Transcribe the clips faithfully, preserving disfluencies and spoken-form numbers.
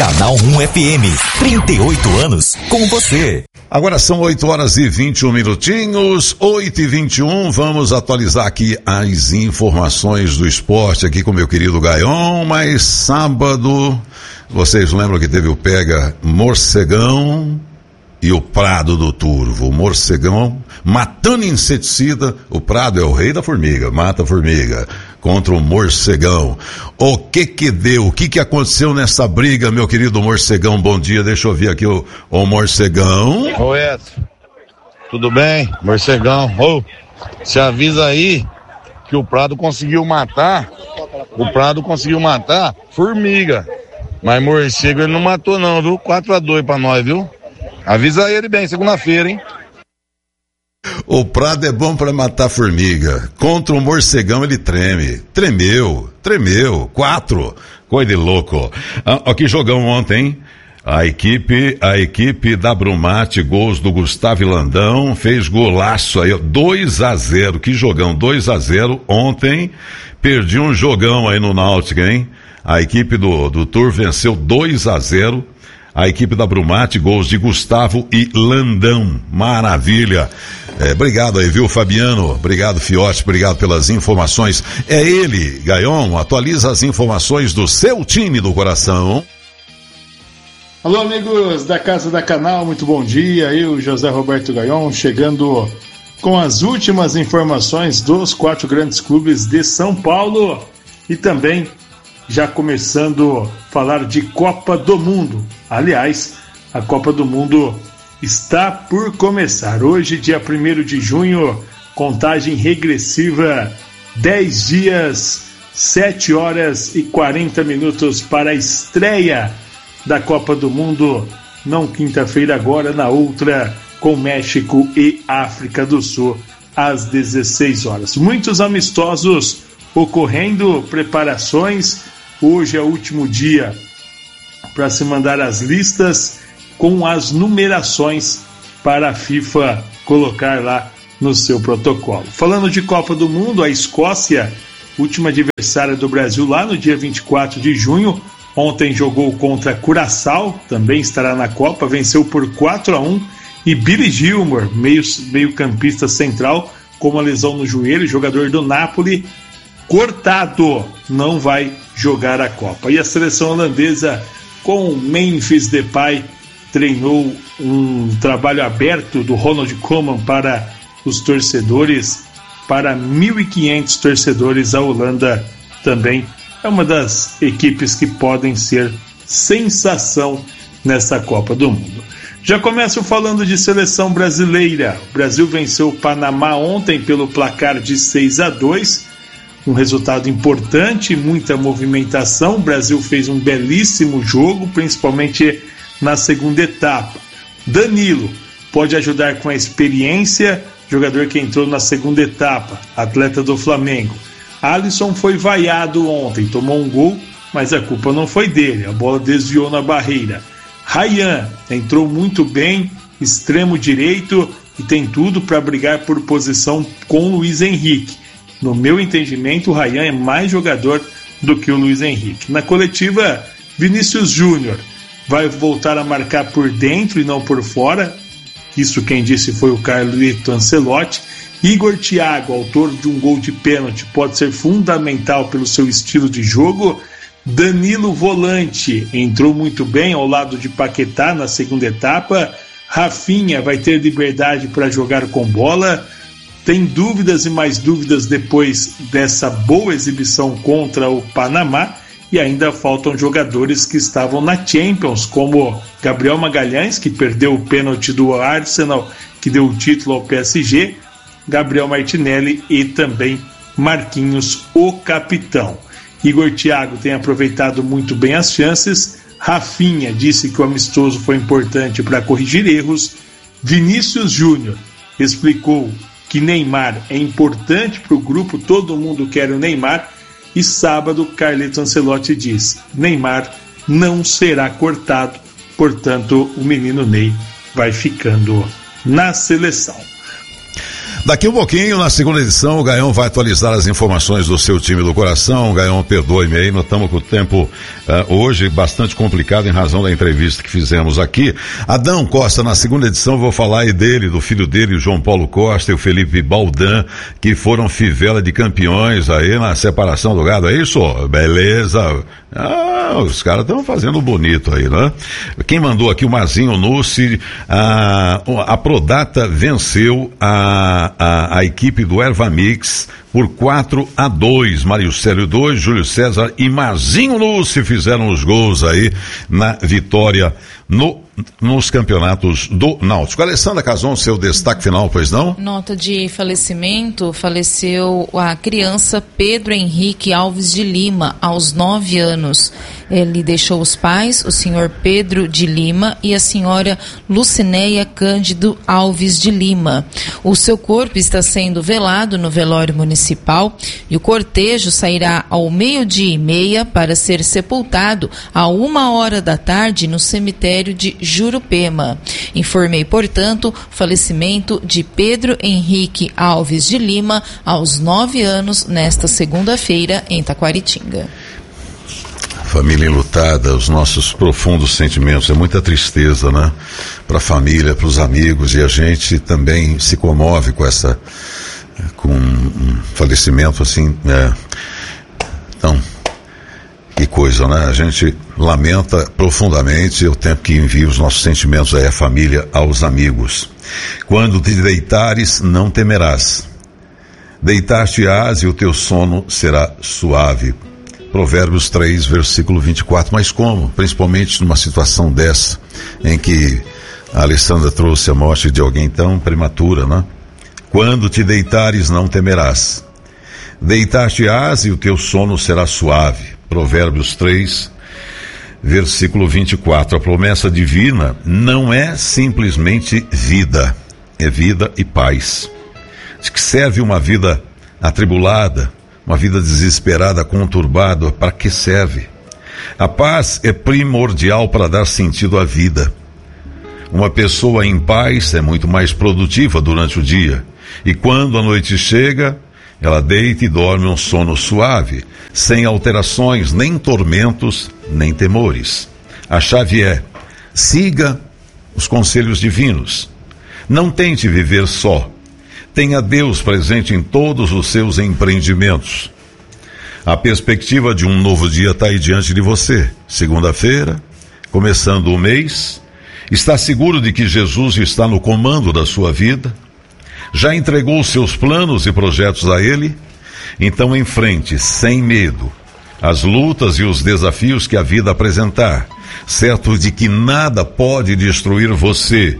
Canal um F M, trinta e oito anos com você. Agora são oito horas e vinte e um minutinhos, oito e vinte e um, vamos atualizar aqui as informações do esporte aqui com meu querido Gaion, mas sábado, vocês lembram que teve o Pega Morcegão e o Prado do Turvo. O Morcegão matando inseticida, o Prado é o rei da formiga, mata a formiga, contra o Morcegão. O que que deu? O que que aconteceu nessa briga, meu querido Morcegão? Bom dia, deixa eu ver aqui o, o Morcegão. Ô Edson, tudo bem? Morcegão, ô, se avisa aí que o Prado conseguiu matar, o Prado conseguiu matar formiga, mas morcego ele não matou não, viu? quatro a dois pra nós, viu? Avisa ele bem, segunda-feira, hein? O Prado é bom pra matar formiga. Contra o Morcegão ele treme. Tremeu, tremeu. Quatro. Coisa de louco. Ah, ó, que jogão ontem, hein? A equipe, a equipe da Brumate, gols do Gustavo Landão, fez golaço aí, dois a zero. Que jogão, dois a zero. Ontem, perdi um jogão aí no Náutica, hein? A equipe do, do Tour venceu dois a zero. A equipe da Brumate, gols de Gustavo e Landão. Maravilha. É, obrigado aí, viu, Fabiano? Obrigado, Fiote. Obrigado pelas informações. É ele, Gaion. Atualiza as informações do seu time do coração. Alô, amigos da Casa da Canal. Muito bom dia. Eu, José Roberto Gaion, chegando com as últimas informações dos quatro grandes clubes de São Paulo. E também já começando a falar de Copa do Mundo. Aliás, a Copa do Mundo está por começar. Hoje, dia primeiro de junho, contagem regressiva, dez dias, sete horas e quarenta minutos para a estreia da Copa do Mundo. Não quinta-feira agora, na outra, com México e África do Sul, às dezesseis horas. Muitos amistosos ocorrendo, preparações. Hoje é o último dia para se mandar as listas com as numerações para a FIFA colocar lá no seu protocolo. Falando de Copa do Mundo, a Escócia, última adversária do Brasil lá no dia vinte e quatro de junho, ontem jogou contra Curaçao, também estará na Copa, venceu por quatro a um, e Billy Gilmour, meio, meio campista central, com uma lesão no joelho, jogador do Napoli, cortado, não vai jogar a Copa. E a seleção holandesa, com Memphis Depay, treinou um trabalho aberto do Ronald Koeman para os torcedores, para mil e quinhentos torcedores. A Holanda também é uma das equipes que podem ser sensação nessa Copa do Mundo. Já começo falando de seleção brasileira. O Brasil venceu o Panamá ontem pelo placar de seis a dois. Um resultado importante, muita movimentação. O Brasil fez um belíssimo jogo, principalmente na segunda etapa. Danilo pode ajudar com a experiência, jogador que entrou na segunda etapa, atleta do Flamengo. Alisson foi vaiado ontem, tomou um gol, mas a culpa não foi dele, a bola desviou na barreira. Ryan entrou muito bem, extremo direito, e tem tudo para brigar por posição com o Luiz Henrique. No meu entendimento, o Ryan é mais jogador do que o Luiz Henrique. Na coletiva, Vinícius Júnior vai voltar a marcar por dentro e não por fora. Isso quem disse foi o Carlito Ancelotti. Igor Thiago, autor de um gol de pênalti, pode ser fundamental pelo seu estilo de jogo. Danilo volante, entrou muito bem ao lado de Paquetá na segunda etapa. Rafinha vai ter liberdade para jogar com bola. Tem dúvidas e mais dúvidas depois dessa boa exibição contra o Panamá, e ainda faltam jogadores que estavam na Champions, como Gabriel Magalhães, que perdeu o pênalti do Arsenal, que deu o título ao P S G, Gabriel Martinelli e também Marquinhos, o capitão. Igor Thiago tem aproveitado muito bem as chances. Rafinha disse que o amistoso foi importante para corrigir erros. Vinícius Júnior explicou que Neymar é importante para o grupo, todo mundo quer o Neymar. E sábado, Carleto Ancelotti diz: Neymar não será cortado, portanto o menino Ney vai ficando na seleção. Daqui um pouquinho, na segunda edição, o Gaião vai atualizar as informações do seu time do coração. Gaião, perdoe-me aí, nós estamos com o tempo uh, hoje bastante complicado em razão da entrevista que fizemos aqui. Adão Costa, na segunda edição, vou falar aí dele, do filho dele, o João Paulo Costa e o Felipe Baldan, que foram fivela de campeões aí na separação do gado, é isso? Beleza. Ah, os caras estão fazendo bonito aí, né? Quem mandou aqui, o Mazinho Nussi, a, a Prodata venceu a, a, a equipe do Erva Mix por quatro a dois. Mário Célio dois, Júlio César e Mazinho Nussi fizeram os gols aí na vitória no nos campeonatos do Náutico. Alessandra Cazon, seu destaque final, pois não? Nota de falecimento: faleceu a criança Pedro Henrique Alves de Lima, aos nove anos. Ele deixou os pais, o senhor Pedro de Lima e a senhora Lucinéia Cândido Alves de Lima. O seu corpo está sendo velado no velório municipal e o cortejo sairá ao meio-dia e meia para ser sepultado a uma hora da tarde no cemitério de Jurupema. Informei, portanto, falecimento de Pedro Henrique Alves de Lima, aos nove anos, nesta segunda-feira, em Taquaritinga. Família enlutada, os nossos profundos sentimentos, é muita tristeza, né? Para a família, para os amigos, e a gente também se comove com essa, com um falecimento assim, é, então, que coisa, né? A gente lamenta profundamente. Eu tenho que enviar os nossos sentimentos aí à família, aos amigos. Quando te deitares, não temerás. Deitar-te-ás e o teu sono será suave. Provérbios três, versículo vinte e quatro. Mas como? Principalmente numa situação dessa, em que a Alessandra trouxe a morte de alguém tão prematura, né? Quando te deitares, não temerás. Deitar-te-ás e o teu sono será suave. Provérbios três, versículo vinte e quatro. A promessa divina não é simplesmente vida, é vida e paz. Diz que serve uma vida atribulada, uma vida desesperada, conturbada, para que serve? A paz é primordial para dar sentido à vida. Uma pessoa em paz é muito mais produtiva durante o dia, e quando a noite chega, ela deita e dorme um sono suave, sem alterações, nem tormentos, nem temores. A chave é: siga os conselhos divinos. Não tente viver só. Tenha Deus presente em todos os seus empreendimentos. A perspectiva de um novo dia está aí diante de você. Segunda-feira, começando o mês. Está seguro de que Jesus está no comando da sua vida? Já entregou seus planos e projetos a Ele? Então enfrente, sem medo, as lutas e os desafios que a vida apresentar, certo de que nada pode destruir você,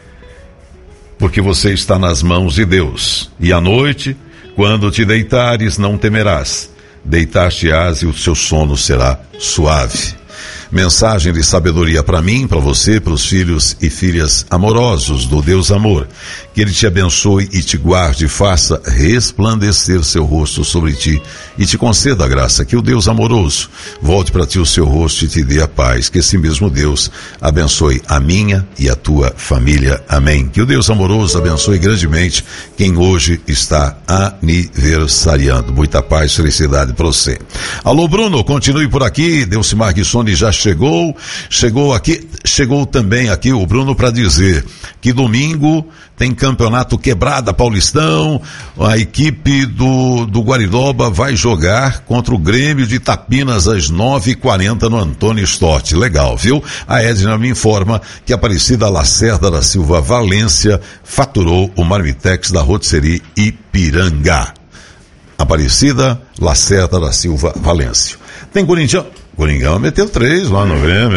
porque você está nas mãos de Deus. E à noite, quando te deitares, não temerás. Deitar-te-ás e o seu sono será suave. Mensagem de sabedoria para mim, para você, para os filhos e filhas amorosos do Deus Amor. Que Ele te abençoe e te guarde, faça resplandecer seu rosto sobre ti e te conceda a graça. Que o Deus amoroso volte para ti o seu rosto e te dê a paz. Que esse mesmo Deus abençoe a minha e a tua família. Amém. Que o Deus amoroso abençoe grandemente quem hoje está aniversariando. Muita paz, felicidade para você. Alô, Bruno, continue por aqui. Delcimar Guissoni já chegou, chegou aqui, chegou também aqui o Bruno para dizer que domingo tem campeonato Quebrada Paulistão, a equipe do, do Guaridoba vai jogar contra o Grêmio de Itapinas às nove e quarenta no Antônio Stott. Legal, viu? A Edna me informa que a Aparecida Lacerda da Silva Valência faturou o Marmitex da Rotisserie Ipiranga. Aparecida Lacerda da Silva Valência. Tem Corinthians. Coringão meteu três lá no Grêmio.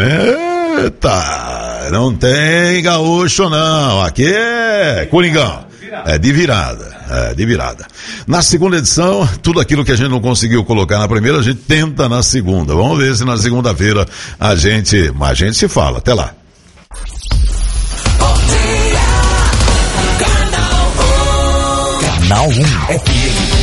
Eita, não tem gaúcho não, aqui é Coringão, é de virada, é de virada. Na segunda edição, tudo aquilo que a gente não conseguiu colocar na primeira, a gente tenta na segunda. Vamos ver se na segunda-feira a gente, mas a gente se fala. Até lá. Canal um F M.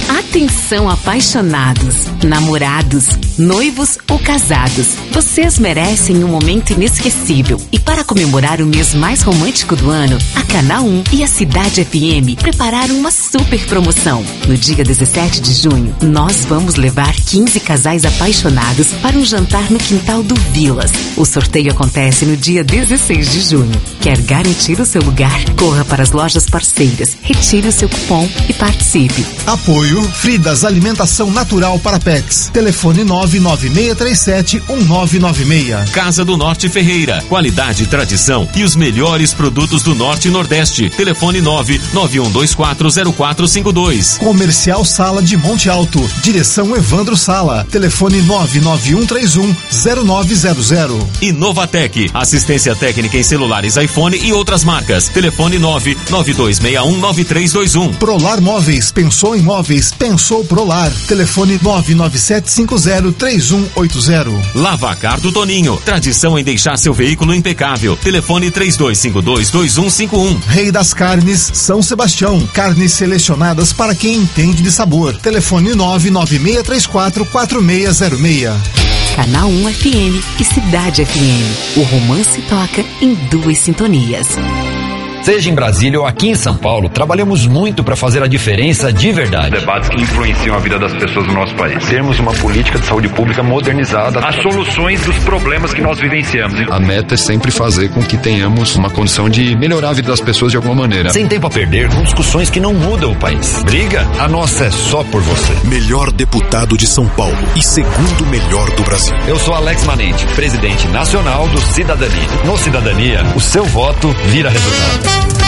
Atenção, apaixonados, namorados, noivos ou casados. Vocês merecem um momento inesquecível. E para comemorar o mês mais romântico do ano, a Canal um e a Cidade F M prepararam uma super promoção. No dia dezessete de junho, nós vamos levar quinze casais apaixonados para um jantar no quintal do Vilas. O sorteio acontece no dia dezesseis de junho. Quer garantir o seu lugar? Corra para as lojas parceiras, retire o seu cupom e participe. Apoio Fridas Alimentação Natural para Pets. Telefone nove nove seis três sete um nove nove seis. Casa do Norte Ferreira. Qualidade, tradição e os melhores produtos do Norte e Nordeste. Telefone nove nove um dois quatro zero quatro cinco dois. Comercial Sala de Monte Alto. Direção Evandro Sala. Telefone nove nove um três um zero nove zero zero. Inovatec. Assistência técnica em celulares iPhone e outras marcas. Telefone nove nove dois seis um nove três dois um. Prolar Móveis. Pensou em móveis? Pensou Prolar. Telefone nove nove sete cinco zero três um oito zero. Lavacar do Toninho. Tradição em deixar seu veículo impecável. Telefone três dois cinco dois dois um cinco um. Rei das Carnes São Sebastião. Carnes selecionadas para quem entende de sabor. Telefone nove nove seis três quatro quatro seis zero seis. Canal um F M e Cidade F M. O romance toca em duas sintonias. Seja em Brasília ou aqui em São Paulo, trabalhamos muito para fazer a diferença de verdade. Debates que influenciam a vida das pessoas no nosso país. Termos uma política de saúde pública modernizada. As soluções dos problemas que nós vivenciamos. A meta é sempre fazer com que tenhamos uma condição de melhorar a vida das pessoas de alguma maneira. Sem tempo a perder com discussões que não mudam o país. Briga? A nossa é só por você. Melhor deputado de São Paulo e segundo melhor do Brasil. Eu sou Alex Manente, presidente nacional do Cidadania. No Cidadania, o seu voto vira resultado.